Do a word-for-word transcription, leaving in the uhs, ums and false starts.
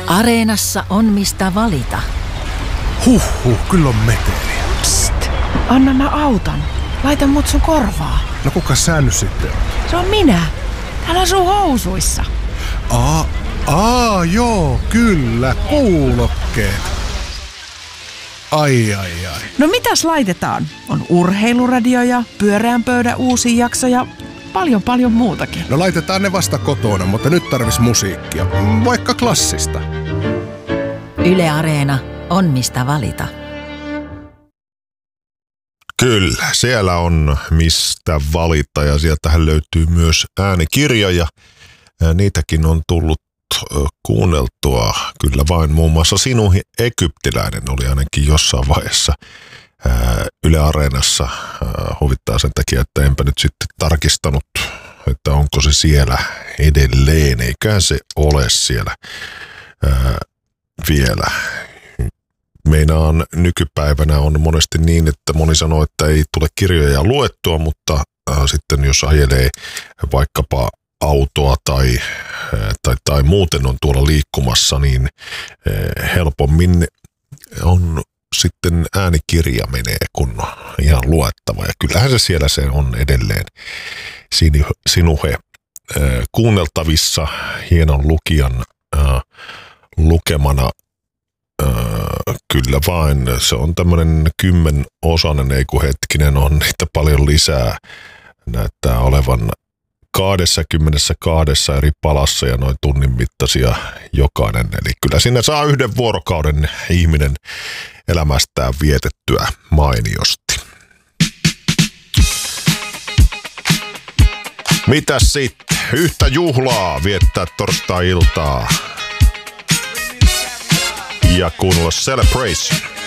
Areenassa on mistä valita. Huhhuh, kyllä on meteliä. Psst, anna mä autan. Laita mut sun korvaa. No kuka sä nyt sitten on? Se on minä. Täällä sun housuissa. Aa, aa, joo, kyllä, kuulokkeet. Ai, ai, ai. No mitäs laitetaan? On urheiluradio ja pyöreän pöydän uusi jakso ja paljon paljon muutakin. No laitetaan ne vasta kotona, mutta nyt tarvis musiikkia. Vaikka klassista. Yle Areena on mistä valita. Kyllä, siellä on mistä valita ja sieltähän löytyy myös äänikirja ja niitäkin on tullut kuunneltua kyllä vain. Muun muassa Sinu Egyptiläinen oli ainakin jossain vaiheessa Yle Areenassa. Huvittaa sen takia, että enpä nyt sitten tarkistanut, että onko se siellä edelleen. Eiköhän se ole siellä vielä. Meinaan nykypäivänä on monesti niin, että moni sanoo, että ei tule kirjoja luettua, mutta äh, sitten jos ajelee vaikkapa autoa tai, äh, tai, tai muuten on tuolla liikkumassa, niin äh, helpommin on sitten äänikirja menee, kun ihan luettava. Ja kyllähän se siellä se on edelleen Sinuhe äh, kuunneltavissa hienon lukijan äh, lukemana. Öö, kyllä vain. Se on tämmöinen kymmenosainen, ei kun hetkinen, on niitä paljon lisää. Näyttää olevan kaksikymmentäkaksi eri palassa ja noin tunnin mittaisia jokainen. Eli kyllä sinne saa yhden vuorokauden ihminen elämästään vietettyä mainiosti. Mitäs sitten? Yhtä juhlaa viettää torstai-iltaa. Ja kuunnella Celebration.